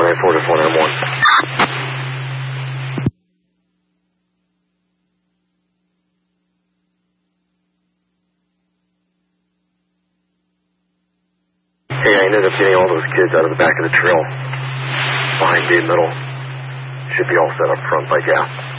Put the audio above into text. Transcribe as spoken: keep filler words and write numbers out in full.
nine four to four nine one. Hey, I ended up getting all those kids out of the back of the trail behind Dave Middle. Should be all set up front by gas.